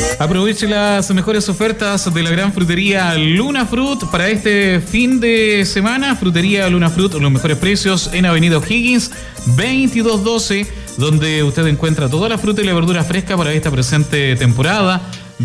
Aproveche las mejores ofertas de la gran frutería Luna Fruit para este fin de semana. Frutería Luna Fruit, los mejores precios en Avenida O'Higgins 2212, donde usted encuentra toda la fruta y la verdura fresca para esta presente temporada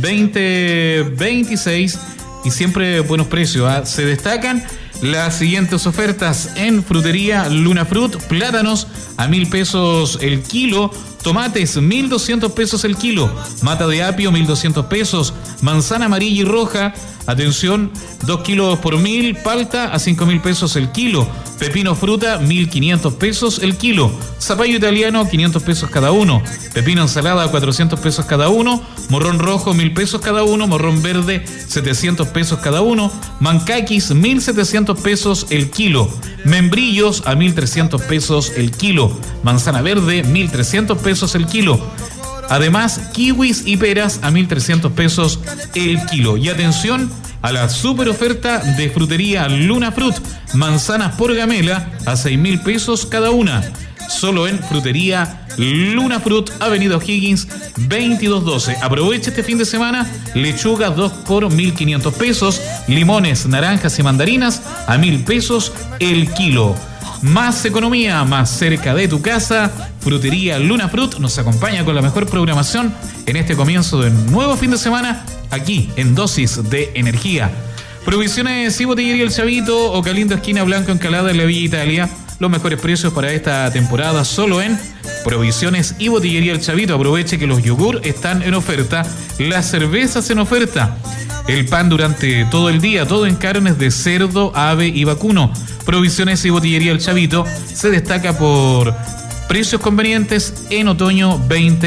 2026 y siempre buenos precios. Se destacan las siguientes ofertas en Frutería Luna Fruit: plátanos a 1.000 pesos el kilo, tomates 1.200 pesos el kilo, mata de apio 1.200 pesos, manzana amarilla y roja, atención, 2 kilos por 1.000, palta a 5.000 pesos el kilo, pepino fruta 1.500 pesos el kilo, zapallo italiano 500 pesos cada uno, pepino ensalada 400 pesos cada uno, morrón rojo 1.000 pesos cada uno, morrón verde 700 pesos cada uno, mancaquis 1.700 pesos el kilo, membrillos a 1.300 pesos el kilo, manzana verde 1.300 pesos el kilo. Además, kiwis y peras a 1.300 pesos el kilo. Y atención a la super oferta de Frutería Luna Fruit: manzanas por gamela a 6.000 pesos cada una. Solo en Frutería Luna Fruit, Avenida O'Higgins 2212. Aproveche este fin de semana: lechuga 2 por 1.500 pesos, limones, naranjas y mandarinas a 1.000 pesos el kilo. Más economía, más cerca de tu casa. Frutería Luna Fruit nos acompaña con la mejor programación en este comienzo de nuevo fin de semana, aquí en Dosis de Energía. Provisiones y Botillería El Chavito, Ocalindo, esquina Blanco, Encalada, en la Villa Italia. Los mejores precios para esta temporada solo en Provisiones y Botillería El Chavito. Aproveche que los yogur están en oferta, las cervezas en oferta, el pan durante todo el día, todo en carnes de cerdo, ave y vacuno. Provisiones y Botillería El Chavito se destaca por precios convenientes en otoño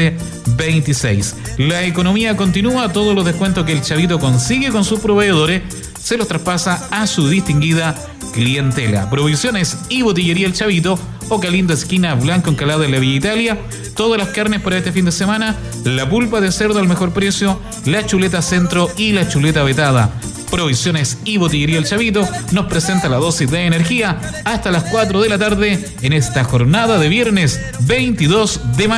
2026. La economía continúa, todos los descuentos que El Chavito consigue con sus proveedores se los traspasa a su distinguida clientela. Provisiones y Botillería El Chavito, Ocalindo, esquina Blanco, Encalada, en la Villa Italia. Todas las carnes para este fin de semana: la pulpa de cerdo al mejor precio, la chuleta centro y la chuleta vetada. Provisiones y Botillería El Chavito nos presenta la dosis de energía hasta las 4 de la tarde en esta jornada de viernes 22 de mayo.